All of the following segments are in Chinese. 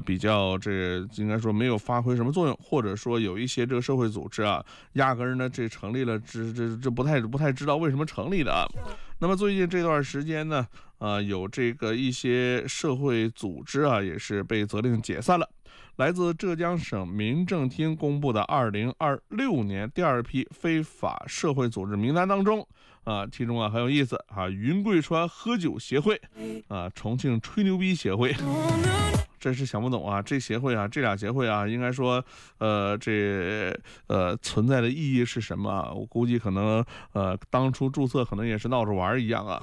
比较应该说没有发挥什么作用，或者说有一些这个社会组织啊，压根儿呢这成立了，这不太知道为什么成立的啊。那么最近这段时间呢，有这个一些社会组织啊，也是被责令解散了。来自浙江省民政厅公布的2026年第二批非法社会组织名单当中，其中很有意思云贵川喝酒协会，重庆吹牛逼协会。真是想不懂啊！这俩协会啊，应该说，存在的意义是什么啊？我估计可能，当初注册可能也是闹着玩一样啊。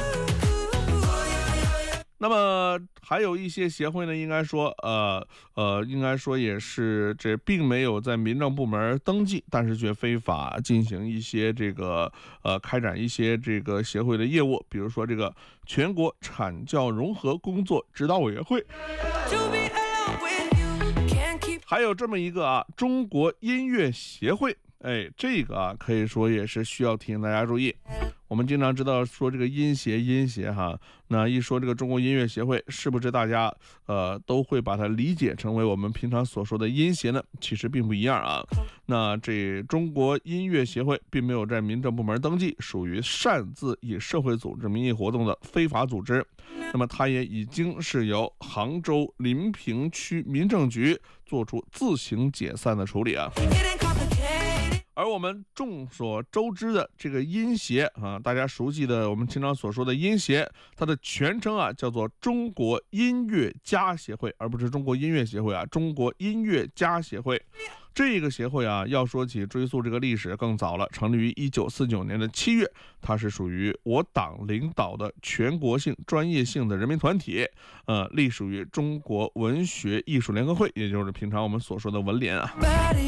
那么还有一些协会呢，应该说也是并没有在民政部门登记，但是却非法进行一些开展一些协会的业务，比如说全国产教融合工作指导委员会。还有这么一个中国音乐协会，这个可以说也是需要提醒大家注意。我们经常知道说这个音协那一说这个中国音乐协会，是不是大家都会把它理解成为我们平常所说的音协呢？其实并不一样啊。那这中国音乐协会并没有在民政部门登记，属于擅自以社会组织名义活动的非法组织。那么它也已经是由杭州临平区民政局做出自行解散的处理啊。而我们众所周知的这个音协大家熟悉的我们经常所说的音协，它的全称叫做中国音乐家协会，而不是中国音乐协会中国音乐家协会。这个协会要说起追溯这个历史更早了，成立于1949年的7月，它是属于我党领导的全国性专业性的人民团体，隶属于中国文学艺术联合会，也就是平常我们所说的文联啊。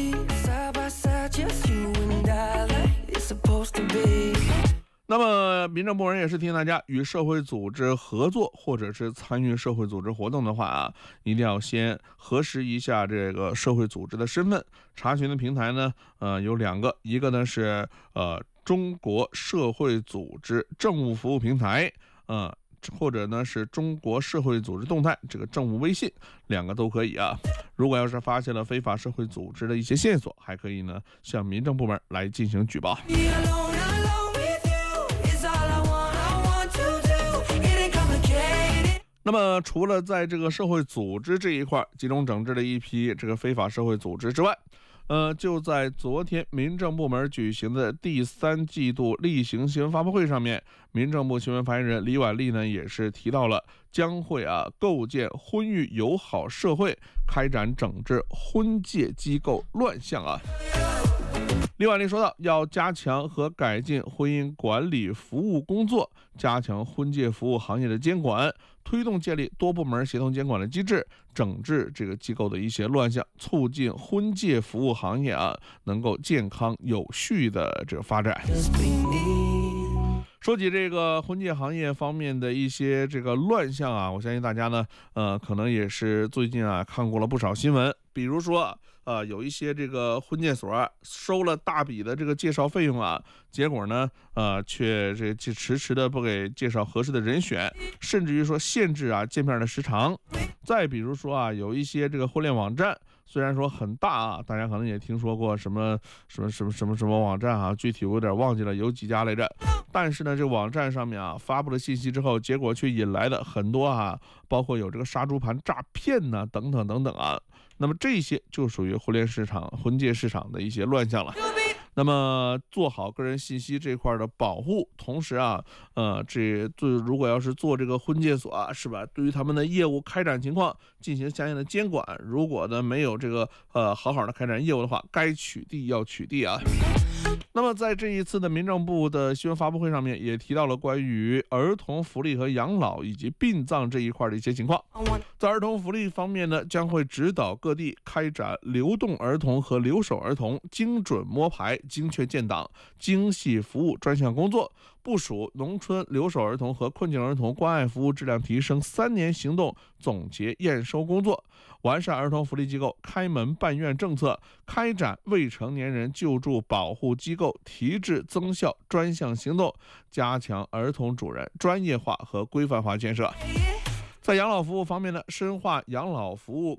那么民政部门也是提醒大家，与社会组织合作或者是参与社会组织活动的话一定要先核实一下这个社会组织的身份。查询的平台呢有2个，一个呢是中国社会组织政务服务平台，或者呢是中国社会组织动态这个政务微信，2个都可以啊。如果要是发现了非法社会组织的一些线索，还可以呢向民政部门来进行举报。那么除了在这个社会组织这一块集中整治了一批这个非法社会组织之外，就在昨天民政部门举行的第3季度例行新闻发布会上面，民政部新闻发言人李婉丽呢也是提到了将会构建婚育友好社会，开展整治婚介机构乱象李婉丽说道，要加强和改进婚姻管理服务工作，加强婚介服务行业的监管，推动建立多部门协同监管的机制，整治这个机构的一些乱象，促进婚介服务行业能够健康有序的这个发展。说起这个婚介行业方面的一些这个乱象我相信大家呢可能也是最近看过了不少新闻，比如说有一些这个婚介所收了大笔的这个介绍费用结果呢却迟迟的不给介绍合适的人选，甚至于说限制见面的时长。再比如说有一些这个婚恋网站，虽然说很大大家可能也听说过什么网站具体我有点忘记了有几家来着，但是呢这个网站上面发布了信息之后，结果却引来了很多包括有这个杀猪盘诈骗等等那么这些就属于婚介市场的一些乱象了。那么做好个人信息这块的保护，同时如果要是做这个婚介所是吧，对于他们的业务开展情况进行相应的监管，如果呢没有这个好好的开展业务的话，该取缔要取缔那么在这一次的民政部的新闻发布会上面，也提到了关于儿童福利和养老以及殡葬这一块的一些情况。在儿童福利方面呢，将会指导各地开展流动儿童和留守儿童精准摸排、精确建档、精细服务专项工作，部署农村留守儿童和困境儿童关爱服务质量提升3年行动总结验收工作，完善儿童福利机构开门办院政策，开展未成年人救助保护机构提质增效专项行动，加强儿童主任专业化和规范化建设。在养老服务方面呢，深化养老服务